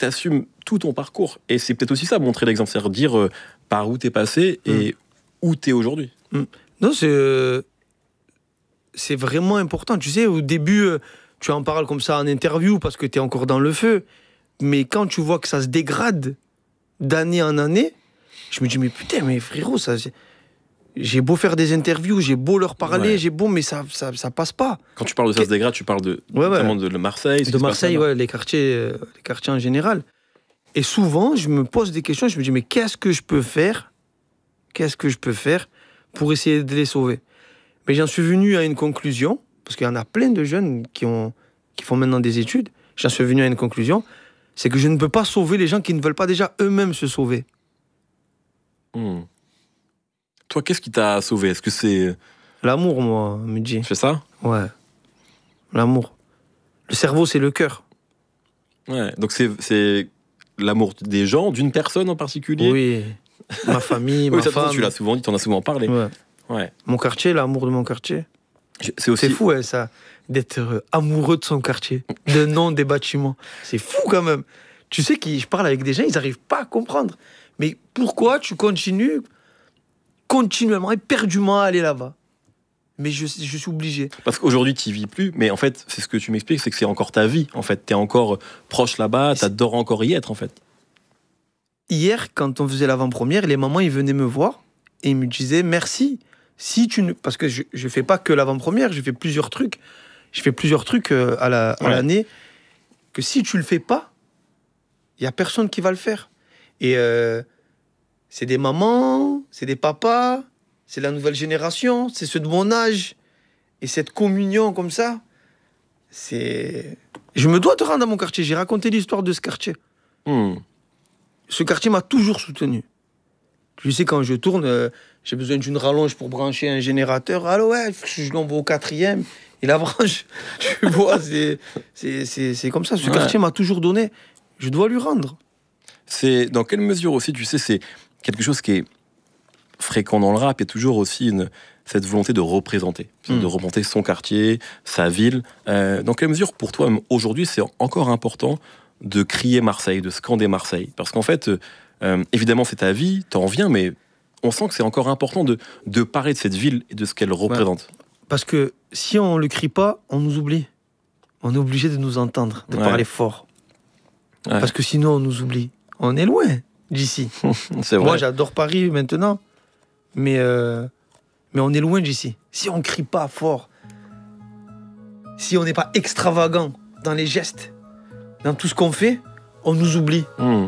t'assumes tout ton parcours. Et c'est peut-être aussi ça, montrer l'exemple, c'est-à-dire dire par où t'es passé et où t'es aujourd'hui. Non, c'est vraiment important. Tu sais, au début, tu en parles comme ça en interview parce que t'es encore dans le feu. Mais quand tu vois que ça se dégrade d'année en année, je me dis, mais putain, mais frérot, j'ai beau faire des interviews, j'ai beau leur parler, mais ça passe pas. Quand tu parles de ça se dégrade, tu parles notamment de Marseille. De Marseille, les quartiers en général. Et souvent, je me pose des questions, je me dis, mais qu'est-ce que je peux faire pour essayer de les sauver? Mais j'en suis venu à une conclusion, parce qu'il y en a plein de jeunes qui font maintenant des études, j'en suis venu à une conclusion, c'est que je ne peux pas sauver les gens qui ne veulent pas déjà eux-mêmes se sauver. Toi, qu'est-ce qui t'a sauvé? Est-ce que c'est... L'amour, moi, me dit. C'est ça? Ouais. L'amour. Le cerveau, c'est le cœur. Ouais, donc c'est l'amour des gens, d'une personne en particulier? Oui. Ma famille, ma femme. Tu l'as souvent dit, t'en as souvent parlé. Ouais. Mon quartier, l'amour de mon quartier. C'est fou, ça, d'être amoureux de son quartier, de nom des bâtiments. C'est fou quand même. Tu sais que je parle avec des gens, ils n'arrivent pas à comprendre. Mais pourquoi tu continues continuellement, éperdument à aller là-bas? Mais je suis obligé. Parce qu'aujourd'hui, tu n'y vis plus, mais en fait, c'est ce que tu m'expliques, c'est que c'est encore ta vie. En fait, tu es encore proche là-bas, tu adores encore y être, en fait. Hier, quand on faisait l'avant-première, les mamans, ils venaient me voir et ils me disaient merci. Parce que je fais pas que l'avant-première, je fais plusieurs trucs. Je fais plusieurs trucs à l'année. Que si tu le fais pas, il y a personne qui va le faire. Et c'est des mamans, c'est des papas, c'est la nouvelle génération, c'est ceux de mon âge. Et cette communion comme ça, je me dois de rendre à mon quartier. J'ai raconté l'histoire de ce quartier. Ce quartier m'a toujours soutenu. Tu sais, quand je tourne, j'ai besoin d'une rallonge pour brancher un générateur. Alors je l'envoie au 4e. Et la branche, tu vois, c'est comme ça. Ce quartier m'a toujours donné. Je dois lui rendre. C'est dans quelle mesure aussi, tu sais, c'est quelque chose qui est fréquent dans le rap. Il y a toujours aussi cette volonté de représenter. De représenter son quartier, sa ville. Dans quelle mesure, pour toi, aujourd'hui, c'est encore important de crier Marseille, de scander Marseille? Parce qu'en fait, évidemment, c'est ta vie, t'en viens, mais on sent que c'est encore important de parler de cette ville et de ce qu'elle représente. Parce que si on le crie pas, on nous oublie. On est obligé de nous entendre, de parler fort. Parce que sinon, on nous oublie. On est loin d'ici. C'est vrai. Moi, j'adore Paris maintenant, mais on est loin d'ici. Si on crie pas fort, si on n'est pas extravagant dans les gestes, dans tout ce qu'on fait, on nous oublie.